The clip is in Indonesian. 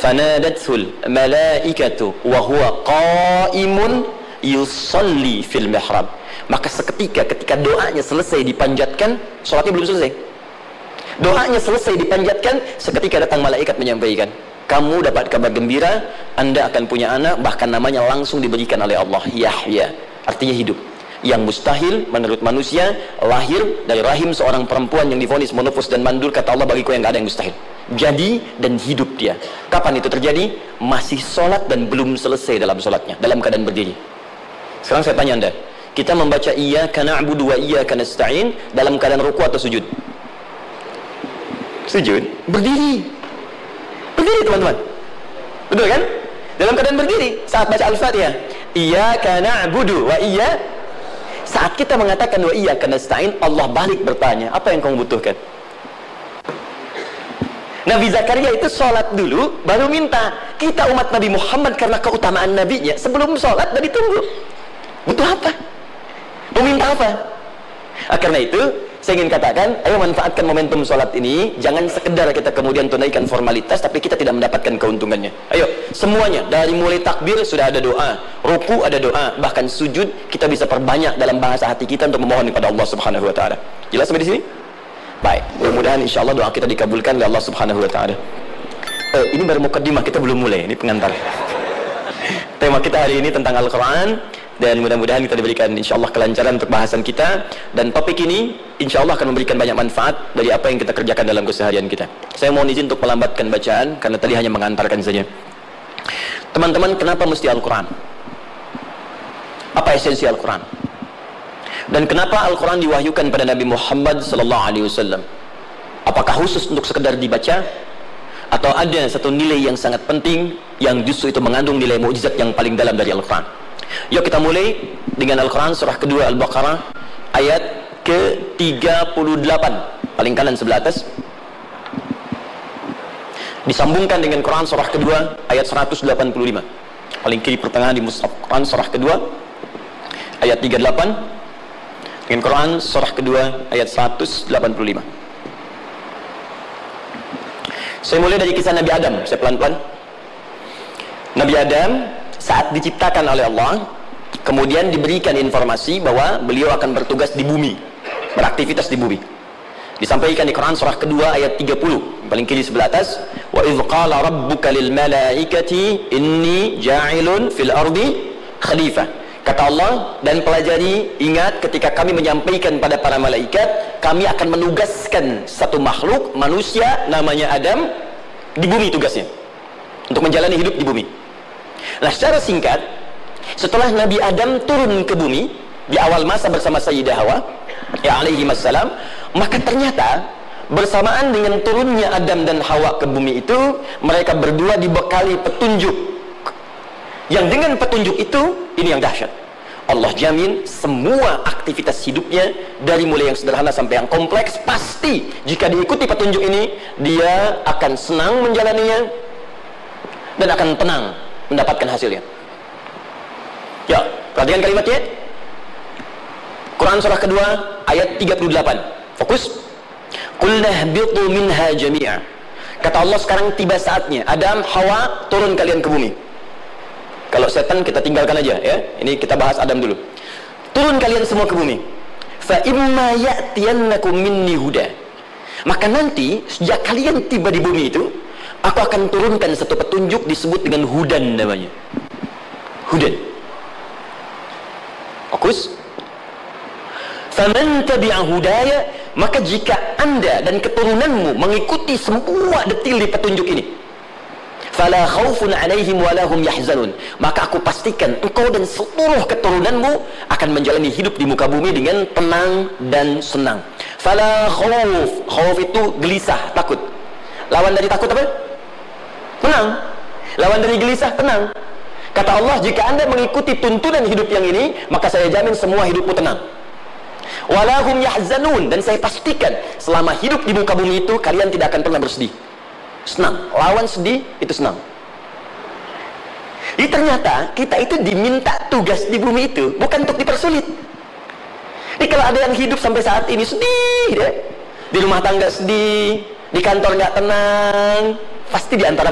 fanadatul malaikatu wa huwa qa'imun yusalli fil mihrab. Maka seketika ketika doanya selesai dipanjatkan, salatnya belum selesai, doanya selesai dipanjatkan, seketika datang malaikat menyampaikan, kamu dapat kabar gembira, Anda akan punya anak, bahkan namanya langsung diberikan oleh Allah, Yahya, artinya hidup. Yang mustahil menurut manusia, lahir dari rahim seorang perempuan yang divonis monofos dan mandul, kata Allah, bagiku yang gak ada yang mustahil. Jadi dan hidup dia. Kapan itu terjadi? Masih sholat dan belum selesai dalam sholatnya, dalam keadaan berdiri. Sekarang saya tanya Anda, kita membaca iyyaka na'budu wa iyyaka nasta'in dalam keadaan ruku atau sujud? Sujud. Berdiri. Berdiri teman-teman. Betul kan? Dalam keadaan berdiri saat baca Al-Fatihah. Iyyaka na'budu wa iyyaka. Saat kita mengatakan wa iyyaka nasta'in, Allah balik bertanya, apa yang kamu butuhkan? Nabi Zakaria itu sholat dulu baru minta. Kita umat Nabi Muhammad karena keutamaan nabinya, sebelum sholat udah ditunggu. Butuh apa? Mau minta apa? Karena itu saya ingin katakan, ayo manfaatkan momentum sholat ini. Jangan sekedar kita kemudian tunaikan formalitas tapi kita tidak mendapatkan keuntungannya. Ayo semuanya, dari mulai takbir sudah ada doa, ruku ada doa, bahkan sujud kita bisa perbanyak dalam bahasa hati kita untuk memohon kepada Allah Subhanahu wa taala. Jelas sampai di sini? Baik, mudah-mudahan insyaallah doa kita dikabulkan oleh Allah Subhanahu wa taala. Ini baru mukaddimah, kita belum mulai, ini pengantar. Tema kita hari ini tentang Al-Quran, dan mudah-mudahan kita diberikan insyaallah kelancaran untuk bahasan kita. Dan topik ini insyaallah akan memberikan banyak manfaat dari apa yang kita kerjakan dalam keseharian kita. Saya mohon izin untuk melambatkan bacaan karena tadi hanya mengantarkan saja. Teman-teman, kenapa mesti Al-Quran? Apa esensi Al-Quran? Dan kenapa Al-Quran diwahyukan pada Nabi Muhammad SAW? Apakah khusus untuk sekedar dibaca? Atau ada satu nilai yang sangat penting yang justru itu mengandung nilai mukjizat yang paling dalam dari Al-Quran? Yuk kita mulai dengan Al-Quran surah kedua Al-Baqarah ayat ke-38, paling kanan sebelah atas. Disambungkan dengan Quran surah kedua ayat 185, paling kiri pertengahan di mushaf Quran surah kedua ayat 38 dengan Quran surah kedua ayat 185. Saya mulai dari kisah Nabi Adam, saya pelan-pelan. Nabi Adam saat diciptakan oleh Allah, kemudian diberikan informasi bahwa beliau akan bertugas di bumi, beraktivitas di bumi. Disampaikan di Quran surah kedua ayat 30, paling kiri sebelah atas, wa idz qala rabbuka lil malaikati inni ja'ilun fil ardi khalifah. Kata Allah, dan pelajari, ingat ketika kami menyampaikan pada para malaikat, kami akan menugaskan satu makhluk manusia namanya Adam di bumi, tugasnya untuk menjalani hidup di bumi. Nah, secara singkat, setelah Nabi Adam turun ke bumi di awal masa bersama Sayyidah Hawa ya alaihi wassalam, maka ternyata bersamaan dengan turunnya Adam dan Hawa ke bumi itu, mereka berdua dibekali petunjuk. Yang dengan petunjuk itu, ini yang dahsyat, Allah jamin semua aktivitas hidupnya dari mulai yang sederhana sampai yang kompleks, pasti jika diikuti petunjuk ini, dia akan senang menjalaninya dan akan tenang mendapatkan hasilnya. Ya, perhatikan kalimatnya. Quran surah kedua ayat 38. Fokus. Qulna ihbitu minha jami'a. Kata Allah, sekarang tiba saatnya Adam, Hawa, turun kalian ke bumi. Kalau setan kita tinggalkan aja ya. Ini kita bahas Adam dulu. Turun kalian semua ke bumi. Fa imma ya'tiyannakum minni huda. Maka nanti sejak kalian tiba di bumi itu, aku akan turunkan satu petunjuk disebut dengan hudan namanya. Hudan. Fokus. Faman tabi'a hudaya, maka jika Anda dan keturunanmu mengikuti semua detil di petunjuk ini, fala khaufun 'alaihim wa lahum yahzanun, maka aku pastikan engkau dan seluruh keturunanmu akan menjalani hidup di muka bumi dengan tenang dan senang. Fala khauf, khauf itu gelisah, takut. Lawan dari takut apa? Tenang. Lawan dari gelisah, tenang. Kata Allah, jika Anda mengikuti tuntunan hidup yang ini, maka saya jamin semua hidupmu tenang. Walahum yahzanun, dan saya pastikan selama hidup di muka bumi itu kalian tidak akan pernah bersedih. Senang. Lawan sedih itu senang. Jadi ternyata kita itu diminta tugas di bumi itu bukan untuk dipersulit. Jadi kalau ada yang hidup sampai saat ini sedih deh, di rumah tangga sedih, di kantor nggak tenang, pasti di antara